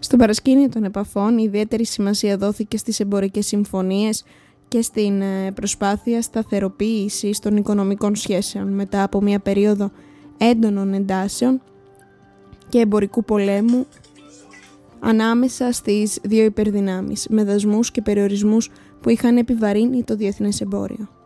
Στο παρασκήνιο των επαφών, ιδιαίτερη σημασία δόθηκε στις εμπορικές συμφωνίες και στην προσπάθεια σταθεροποίησης των οικονομικών σχέσεων μετά από μια περίοδο έντονων εντάσεων και εμπορικού πολέμου ανάμεσα στις δύο υπερδυνάμεις, με δασμούς και περιορισμούς που είχαν επιβαρύνει το διεθνές εμπόριο.